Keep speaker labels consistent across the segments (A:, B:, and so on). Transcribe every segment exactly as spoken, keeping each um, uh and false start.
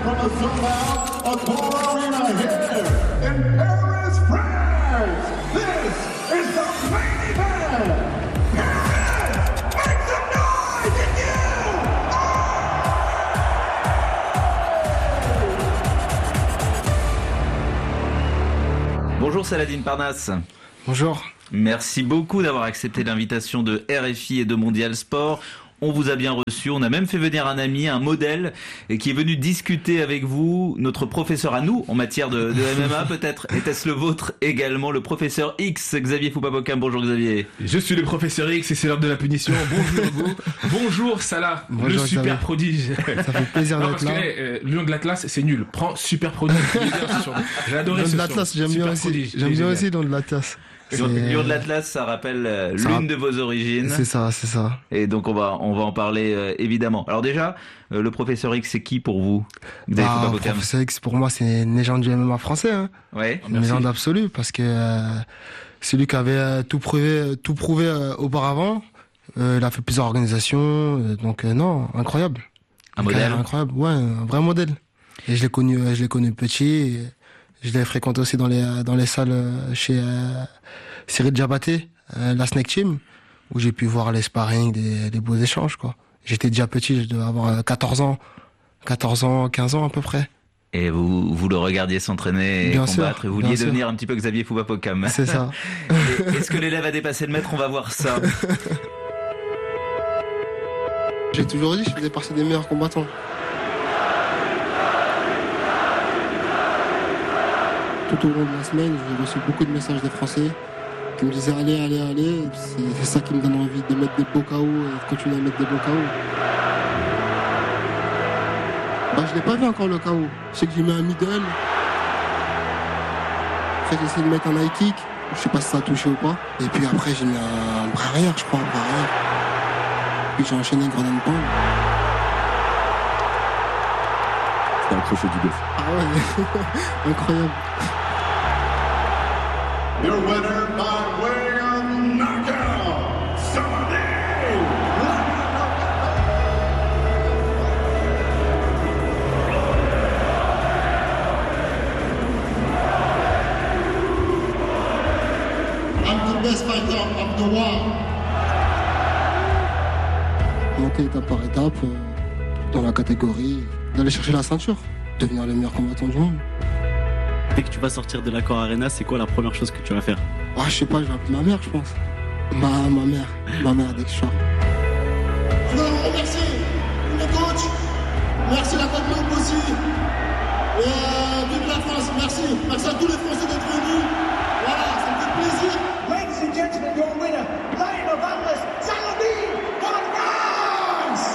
A: from the sold-out Accor Arena here in Paris, France. This is the main event. Paris, make some noise if you are.
B: Bonjour Saladin Parnasse.
C: Bonjour.
B: Merci beaucoup d'avoir accepté l'invitation de R F I et de Mondial Sport. On vous a bien reçu, on a même fait venir un ami, un modèle, qui est venu discuter avec vous, notre professeur à nous, en matière de, de M M A peut-être. Était-ce le vôtre également, le professeur X, Xavier Foupapokam. Bonjour Xavier.
D: Je suis le professeur X et c'est l'heure de la punition. Bonjour vous. Bonjour Salah, bonjour, le super Xavier. Prodige.
C: Ça fait plaisir d'être là.
D: Parce que euh, le lion de l'Atlas, c'est nul. Prends super prodige. J'ai adoré ce
C: nom de l'Atlas, j'aime bien aussi. Prodige, j'aime bien aussi le nom de l'Atlas.
B: C'est... Lion de l'Atlas, ça rappelle euh, ça l'une de vos origines.
C: C'est ça, c'est ça.
B: Et donc on va on va en parler euh, évidemment. Alors déjà, euh, le professeur X, c'est qui pour vous?
C: Bah, le professeur X, pour moi, c'est une légende du M M A français. Hein.
B: Ouais.
C: Une légende absolue parce que euh, c'est lui qui avait euh, tout prouvé, tout prouvé euh, auparavant. Euh, il a fait plusieurs organisations, euh, donc euh, non, incroyable.
B: Un modèle.
C: Incroyable, ouais, un vrai modèle. Et je l'ai connu, euh, je l'ai connu petit. Et je l'ai fréquenté aussi dans les dans les salles chez euh, Cyril Diabaté, euh, la Snake Team, où j'ai pu voir les sparring, des, des beaux échanges, quoi. J'étais déjà petit, je devais avoir quatorze ans, quatorze ans, quinze ans à peu près.
B: Et vous vous le regardiez s'entraîner et
C: bien
B: combattre,
C: sûr,
B: et vous vouliez
C: sûr.
B: devenir un petit peu Xavier Foupapokam.
C: C'est ça.
B: Et, est-ce que l'élève a dépassé le maître? On va voir ça.
C: J'ai toujours dit que je faisais partie des meilleurs combattants. Tout au long de la semaine, j'ai reçu beaucoup de messages des Français qui me disaient allez, allez, allez. C'est, c'est ça qui me donne envie de mettre des beaux K O et de continuer à mettre des beaux K O. Bah, je l'ai pas vu encore le K O. Je sais que j'ai mis un middle. Après, j'ai essayé de mettre un high kick. Je sais pas si ça a touché ou pas. Et puis après, j'ai mis un bras arrière, je crois, un bras arrière. Puis j'ai enchaîné une grenade pound.
E: C'était un crochet du bœuf.
C: Ah ouais, incroyable.
A: Your winner by way of knockout, Saladin. I'm the best fighter of the world.
C: Monter étape par étape euh, dans la catégorie, d'aller chercher la ceinture, devenir le meilleur combattant du monde.
F: Dès que tu vas sortir de l'Accor Arena, c'est quoi la première chose que tu vas faire?
C: Ah, je sais pas, je vais appeler ma mère, je pense. Ma, ma mère, ma mère dès que je sors.
A: Je veux remercier le coach, merci la Côte aussi, et euh, toute la France, merci. Merci à tous les Français d'être venus. Voilà, ça me fait plaisir.
G: Ladies and gentlemen, your winner, Lion of Atlas, Saladin Parnasse.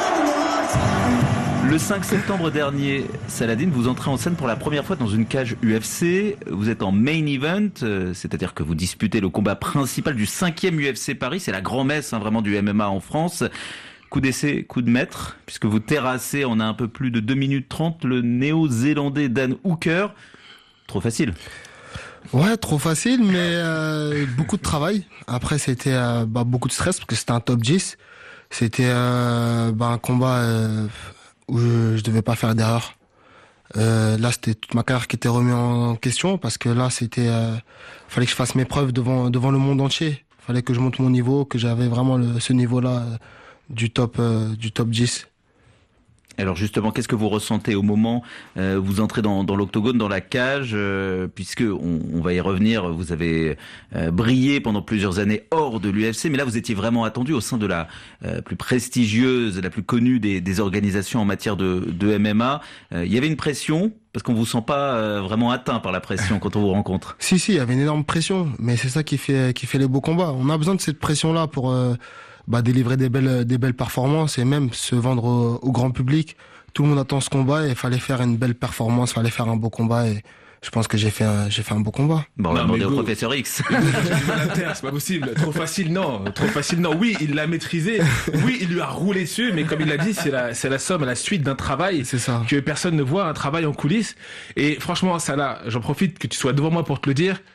B: Le cinq septembre dernier, Saladin, vous entrez en scène pour la première fois dans une cage U F C. Vous êtes en main event, euh, c'est-à-dire que vous disputez le combat principal du cinquième U F C Paris. C'est la grand-messe hein, vraiment du M M A en France. Coup d'essai, coup de maître, puisque vous terrassez en un peu plus de deux minutes trente le néo-zélandais Dan Hooker. Trop facile.
C: Ouais, trop facile, mais euh, beaucoup de travail. Après, c'était euh, bah, beaucoup de stress, parce que c'était un top dix. C'était euh, bah, un combat... Euh, où je, je devais pas faire d'erreur. Euh, là, c'était toute ma carrière qui était remise en question parce que là, c'était, euh, fallait que je fasse mes preuves devant devant le monde entier. Fallait que je monte mon niveau, que j'avais vraiment le, ce niveau-là euh, du top euh, du top dix.
B: Alors justement, qu'est-ce que vous ressentez au moment euh, vous entrez dans, dans l'octogone, dans la cage, euh, puisque on, on va y revenir. Vous avez euh, brillé pendant plusieurs années hors de l'U F C, mais là vous étiez vraiment attendu au sein de la euh, plus prestigieuse, la plus connue des, des organisations en matière de, de M M A. Euh, il y avait une pression parce qu'on vous sent pas euh, vraiment atteint par la pression quand on vous rencontre.
C: Si si, il y avait une énorme pression, mais c'est ça qui fait qui fait les beaux combats. On a besoin de cette pression-là pour euh, bah, délivrer des belles, des belles performances et même se vendre au, au grand public. Tout le monde attend ce combat et il fallait faire une belle performance, il fallait faire un beau combat et je pense que j'ai fait un, j'ai fait un beau combat.
B: Bon, on va demander au professeur X.
D: J'ai du mal à taire, c'est pas possible. Trop facile, non. Trop facile, non. Oui, il l'a maîtrisé. Oui, il lui a roulé dessus, mais comme il l'a dit, c'est la, c'est la somme, la suite d'un travail.
C: C'est ça.
D: Que personne ne voit, un travail en coulisses. Et franchement, ça là, j'en profite que tu sois devant moi pour te le dire.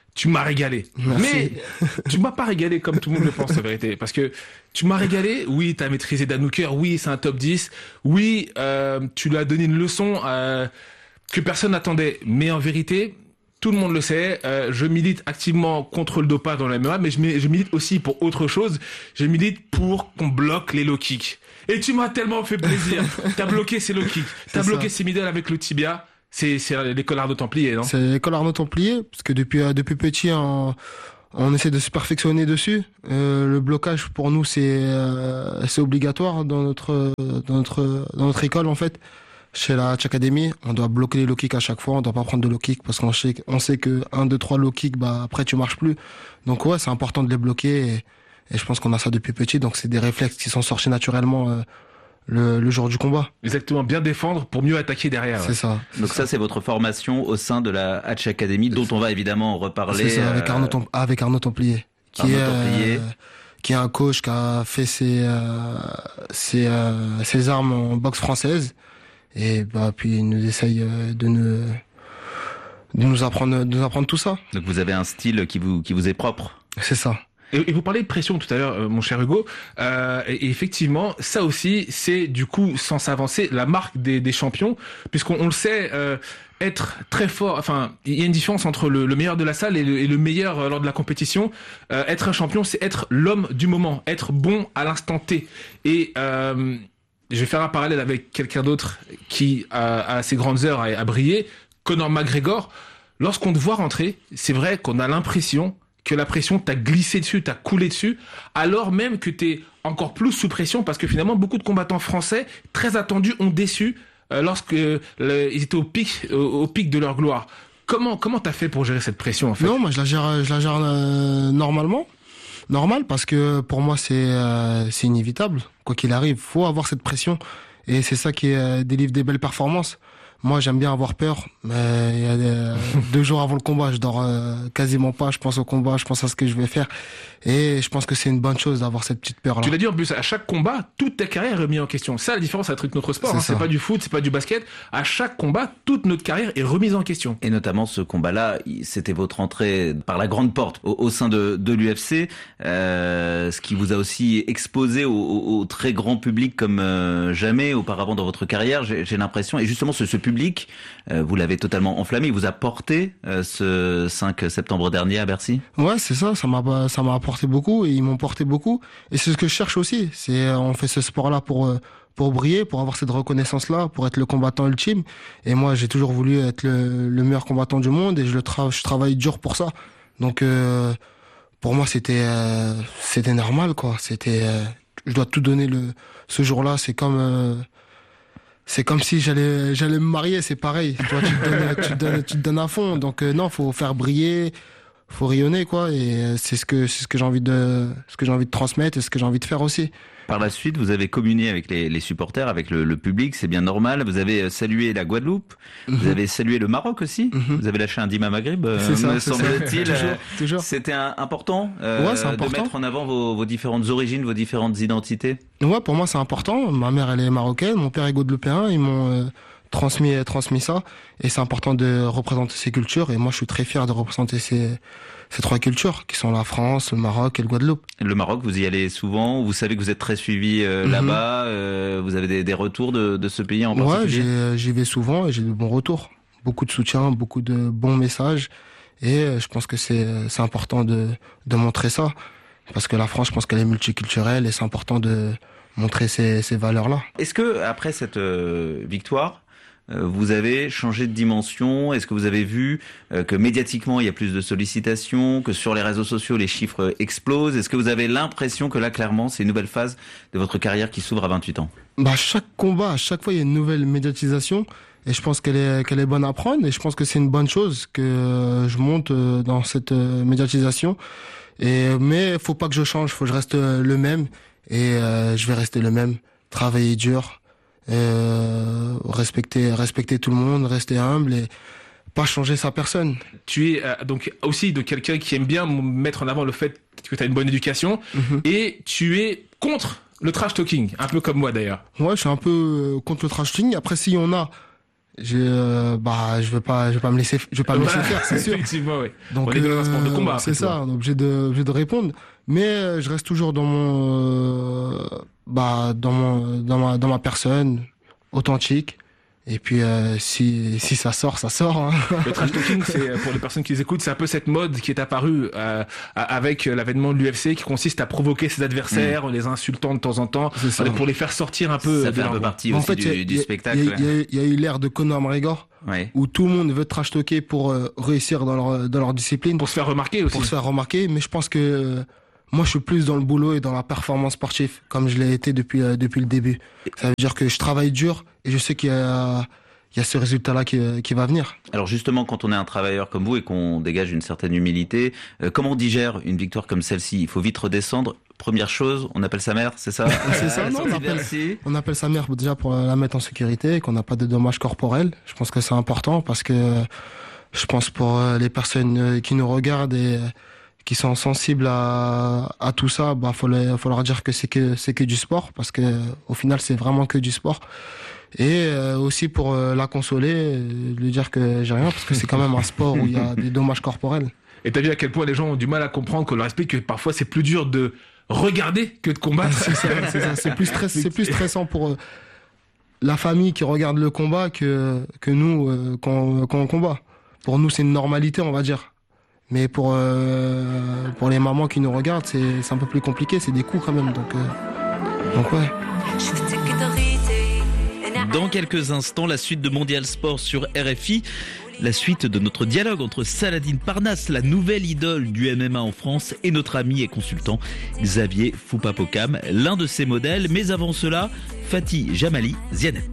D: tu m'as régalé.
C: Merci.
D: Mais tu m'as pas régalé comme tout le monde le pense, en vérité. Parce que tu m'as régalé, oui, t'as maîtrisé Dan Hooker, oui, c'est un top dix, oui, euh, tu lui as donné une leçon euh, que personne n'attendait. Mais en vérité, tout le monde le sait, euh, je milite activement contre le dopage dans la M M A, mais je, je milite aussi pour autre chose. Je milite pour qu'on bloque les low kicks. Et tu m'as tellement fait plaisir. T'as bloqué ces low kicks, t'as bloqué ces middle avec le tibia. C'est, c'est l'école Arnaud Templier, non?
C: C'est l'école Arnaud Templier, parce que depuis, euh, depuis petit, on, on essaie de se perfectionner dessus. Euh, le blocage, pour nous, c'est, euh, c'est obligatoire dans notre, dans notre, dans notre école, en fait. Chez la Hatch Academy, on doit bloquer les low kicks à chaque fois, on doit pas prendre de low kicks, parce qu'on sait, on sait que un, deux, trois low kicks, bah, après, tu marches plus. Donc ouais, c'est important de les bloquer, et, et je pense qu'on a ça depuis petit, donc c'est des réflexes qui sont sortis naturellement, euh, Le, le jour du combat.
D: Exactement, bien défendre pour mieux attaquer derrière.
C: C'est
D: ouais.
C: ça.
B: Donc ça, c'est votre formation au sein de la Hatch Academy, dont on va évidemment reparler.
C: C'est ça, avec
B: euh,
C: Arnaud, Tem- avec Arnaud Templier. Qui
B: Arnaud
C: est,
B: Templier.
C: euh, qui est un coach qui a fait ses, euh, ses, euh, ses armes en boxe française. Et bah, puis il nous essaye euh, de nous, de nous apprendre, de nous apprendre tout ça.
B: Donc vous avez un style qui vous, qui vous est propre.
C: C'est ça.
D: Et, et vous parlez de pression tout à l'heure, euh, mon cher Hugo. Euh, et, et effectivement, ça aussi, c'est du coup, sans s'avancer, la marque des, des champions, puisqu'on on le sait, euh, être très fort. Enfin, il y a une différence entre le, le meilleur de la salle et le, et le meilleur euh, lors de la compétition. Euh, être un champion, c'est être l'homme du moment, être bon à l'instant T. Et euh, je vais faire un parallèle avec quelqu'un d'autre qui a, a ses grandes heures à, à briller, Conor McGregor. Lorsqu'on te voit rentrer, c'est vrai qu'on a l'impression que la pression t'a glissé dessus, t'a coulé dessus, alors même que t'es encore plus sous pression, parce que finalement, beaucoup de combattants français, très attendus, ont déçu euh, lorsque euh, le, ils étaient au pic, au, au pic de leur gloire. Comment comment t'as fait pour gérer cette pression, en fait?
C: Non, moi je la gère, je la gère euh, normalement. Normal, parce que pour moi c'est euh, c'est inévitable. Quoi qu'il arrive, faut avoir cette pression. Et c'est ça qui euh, délivre des belles performances. Moi, j'aime bien avoir peur, mais il y a des, deux jours avant le combat, je dors euh, quasiment pas. Je pense au combat, je pense à ce que je vais faire, et je pense que c'est une bonne chose d'avoir cette petite peur-là.
D: Tu l'as dit en plus, à chaque combat, toute ta carrière est remise en question. Ça, la différence avec notre sport,
C: C'est
D: hein,
C: ça.
D: c'est pas du foot, c'est pas du basket. À chaque combat, toute notre carrière est remise en question.
B: Et notamment ce combat-là, il- c'était votre entrée par la grande porte au, au sein de, de l'U F C, euh, ce qui vous a aussi exposé au, au- au très grand public comme euh, jamais auparavant dans votre carrière, j'ai, j'ai l'impression. Et justement, ce, ce public, euh, vous l'avez totalement enflammé. Il vous a porté euh, ce cinq septembre dernier à Bercy.
C: Ouais, c'est ça, ça m'a ça m'a apporté beaucoup, et ils m'ont porté beaucoup, et c'est ce que je cherche aussi. C'est euh, on fait ce sport-là pour euh, pour briller, pour avoir cette reconnaissance-là, pour être le combattant ultime. Et moi, j'ai toujours voulu être le, le meilleur combattant du monde, et je le tra- je travaille dur pour ça. Donc euh, pour moi, c'était euh, c'était normal, quoi. C'était euh, je dois tout donner le ce jour-là. C'est comme euh, c'est comme si j'allais j'allais me marier, c'est pareil. Toi, tu te donnes tu te donnes, tu te donnes à fond. Donc euh, non, faut faire briller, faut rayonner, quoi. Et euh, c'est ce que c'est ce que j'ai envie de ce que j'ai envie de transmettre, et ce que j'ai envie de faire aussi.
B: Par la suite, vous avez communié avec les, les supporters, avec le, le public, c'est bien normal. Vous avez salué la Guadeloupe, vous avez salué le Maroc aussi.
C: Mhm.
B: Vous avez lâché un Dima Maghreb, euh,
C: C'est ça,
B: me
C: c'est ça.
B: semble-t-il.
C: Toujours,
B: Euh,
C: toujours.
B: C'était un- important, euh,
C: Ouais, c'est important.
B: de mettre en avant vos, vos différentes origines, vos différentes identités.
C: Ouais, pour moi, c'est important. Ma mère, elle est marocaine, mon père est guadeloupéen. Ils m'ont euh, transmis transmis ça, et c'est important de représenter ces cultures. Et moi, je suis très fier de représenter ces ces trois cultures qui sont la France, le Maroc et le Guadeloupe.
B: Le Maroc, vous y allez souvent. Vous savez que vous êtes très suivi euh,
C: Mhm.
B: là-bas. euh, vous avez des, des retours de, de ce pays en
C: Ouais,
B: particulier.
C: j'ai- j'y vais souvent, et j'ai de bons retours, beaucoup de soutien, beaucoup de bons messages. Et euh, je pense que c'est c'est important de de montrer ça, parce que la France, je pense qu'elle est multiculturelle, et c'est important de montrer ces ces valeurs-là.
B: Est-ce que après cette euh, victoire, euh, vous avez changé de dimension? Est-ce que vous avez vu euh, que médiatiquement il y a plus de sollicitations, que sur les réseaux sociaux les chiffres explosent? Est-ce que vous avez l'impression que là clairement c'est une nouvelle phase de votre carrière qui s'ouvre à vingt-huit ans?
C: Bah, chaque combat, à chaque fois, il y a une nouvelle médiatisation, et je pense qu'elle est, qu'elle est bonne à prendre, et je pense que c'est une bonne chose que euh, je monte euh, dans cette euh, médiatisation. Et, mais faut pas que je change, faut que je reste euh, le même, et euh, je vais rester le même. Travailler dur, euh, respecter, respecter tout le monde, rester humble, et pas changer sa personne.
D: Tu es euh, donc aussi de quelqu'un qui aime bien m- mettre en avant le fait que tu as une bonne éducation,
C: Mhm.
D: et tu es contre le trash talking, un peu comme moi d'ailleurs.
C: Ouais, je suis un peu euh, contre le trash talking. Après, s'il y en a Je, euh, bah, je veux pas, je veux pas me laisser, je veux pas me laisser
D: Voilà,
C: faire, c'est sûr.
D: Effectivement, oui.
C: Donc,
D: On est dans un sport de
C: euh,
D: combat.
C: c'est
D: après,
C: ça, on est obligé de, obligé de répondre. Mais euh, je reste toujours dans mon, euh, bah, dans mon, dans ma, dans ma personne, authentique. Et puis, euh, si, si ça sort, ça sort. Hein.
D: Le trash talking, c'est pour les personnes qui les écoutent, c'est un peu cette mode qui est apparue euh, avec l'avènement de l'U F C, qui consiste à provoquer ses adversaires, mmh. en les insultant de temps en temps, pour les faire sortir un peu.
B: Ça fait un peu partie aussi
C: en fait,
B: du,
C: y a,
B: du
C: y a,
B: spectacle.
C: Il y, y, y a eu l'ère de Conor McGregor, ouais. où tout le monde veut trash talker pour euh, réussir dans leur, dans leur discipline.
D: Pour se faire remarquer aussi.
C: Pour se faire remarquer, mais je pense que euh, moi, je suis plus dans le boulot et dans la performance sportive, comme je l'ai été depuis, euh, depuis le début. Ça veut dire que je travaille dur et je sais qu'il y a... il y a ce résultat-là qui, qui va venir.
B: Alors justement, quand on est un travailleur comme vous et qu'on dégage une certaine humilité, euh, comment on digère une victoire comme celle-ci ? Il faut vite redescendre. Première chose, on appelle sa mère, c'est ça ?
C: C'est ça, non, on appelle, on appelle sa mère déjà pour la mettre en sécurité, qu'on n'a pas de dommages corporels. Je pense que c'est important parce que je pense pour les personnes qui nous regardent et qui sont sensibles à, à tout ça, bah faut, les, faut leur dire que c'est que c'est que du sport, parce que au final c'est vraiment que du sport. Et euh, aussi pour euh, la consoler, euh, lui dire que j'ai rien, parce que c'est quand même un sport où il y a des dommages corporels.
D: Et t'as vu à quel point les gens ont du mal à comprendre, qu'on leur explique que parfois c'est plus dur de regarder que de combattre.
C: C'est ça, c'est ça. C'est plus stress, c'est plus stressant pour euh, la famille qui regarde le combat que que nous euh, quand, quand on combat. Pour nous c'est une normalité, on va dire. Mais pour euh, pour les mamans qui nous regardent, c'est c'est un peu plus compliqué, c'est des coups quand même. Donc euh, donc ouais.
H: Dans quelques instants, la suite de Mondial Sport sur R F I. La suite de notre dialogue entre Saladin Parnasse, la nouvelle idole du M M A en France, et notre ami et consultant Xavier Foupapokam, l'un de ses modèles. Mais avant cela, Fatih Jamali, Zianet.